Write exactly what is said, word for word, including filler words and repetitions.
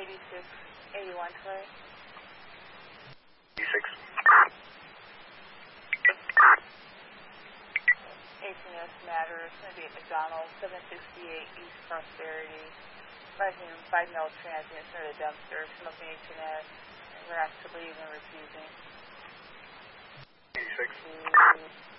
eighty-six eighty-one Troy. eighty-six. eighteen S Matter, it's going to be at McDonald's, seven sixty-eight East Prosperity. Rising five mil transient near the dumpster, smoking H and S, and we're asked to leave and refusing. eighty-six.